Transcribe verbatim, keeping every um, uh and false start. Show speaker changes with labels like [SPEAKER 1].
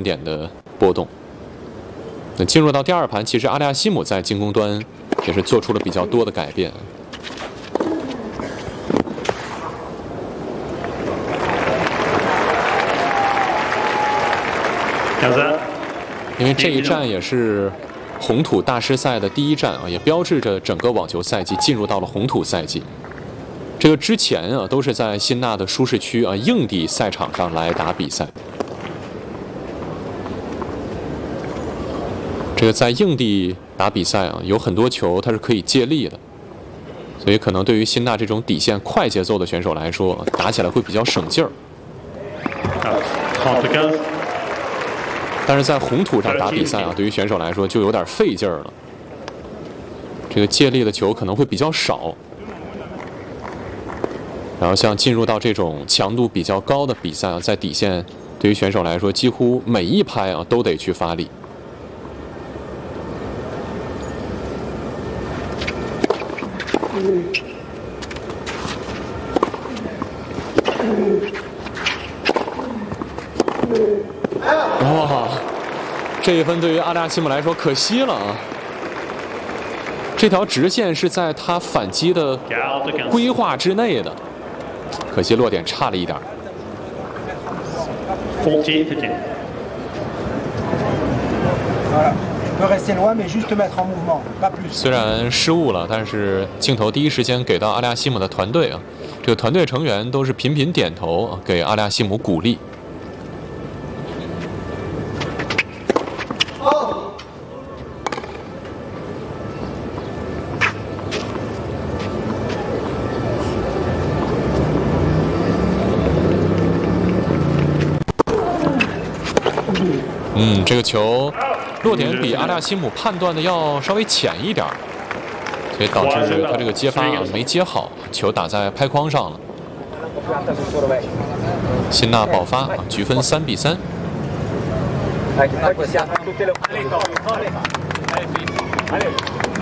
[SPEAKER 1] 点的波动。那进入到第二盘，其实阿利亚西姆在进攻端也是做出了比较多的改变。因为这一战也是红土大师赛的第一战啊，也标志着整个网球赛季进入到了红土赛季。这个之前啊，都是在辛纳的舒适区啊硬地赛场上来打比赛。这个在硬地打比赛啊，有很多球它是可以借力的，所以可能对于辛纳这种底线快节奏的选手来说，打起来会比较省劲儿。但是在红土上打比赛啊，对于选手来说就有点费劲儿了。这个借力的球可能会比较少，然后像进入到这种强度比较高的比赛啊，在底线对于选手来说，几乎每一拍啊都得去发力。哇，这一分对于阿利亚西姆来说可惜了啊！这条直线是在他反击的规划之内的，可惜落点差了一点。虽然失误了，但是镜头第一时间给到阿利亚西姆的团队啊，这个团队成员都是频频点头给阿利亚西姆鼓励。嗯，这个球落点比阿利亚西姆判断的要稍微浅一点，所以导致他这个接发啊没接好，球打在拍框上了。辛纳爆发，局分三比三。
[SPEAKER 2] Allez,